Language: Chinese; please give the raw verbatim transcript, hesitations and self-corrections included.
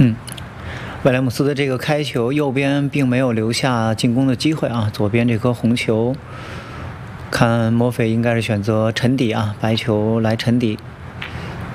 嗯，威廉姆斯的这个开球，右边并没有留下进攻的机会啊。左边这颗红球，看墨菲应该是选择沉底啊，白球来沉底。